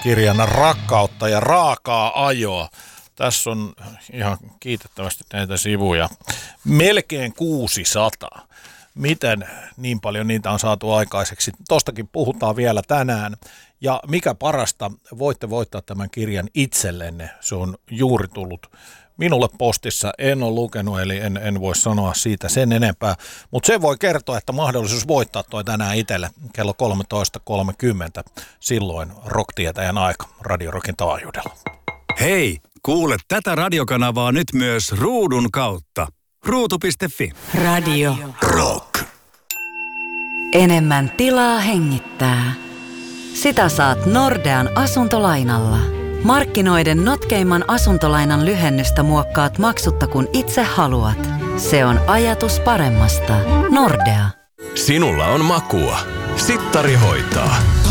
kirjan Rakkautta ja raakaa ajoa. Tässä on ihan kiitettävästi näitä sivuja. Melkein 600. Miten niin paljon niitä on saatu aikaiseksi? Tostakin puhutaan vielä tänään. Ja mikä parasta, voitte voittaa tämän kirjan itsellenne. Se on juuri tullut minulle postissa. En ole lukenut, eli en voi sanoa siitä sen enempää. Mutta se voi kertoa, että mahdollisuus voittaa toi tänään itselle kello 13.30. Silloin Rock-tietäjän aika Radio Rockin taajuudella. Hei, kuule tätä radiokanavaa nyt myös ruudun kautta. Ruutu.fi. Radio Rock. Enemmän tilaa hengittää. Sitä saat Nordean asuntolainalla. Markkinoiden notkeimman asuntolainan lyhennystä muokkaat maksutta kun itse haluat. Se on ajatus paremmasta. Nordea. Sinulla on makua. Sittari hoitaa.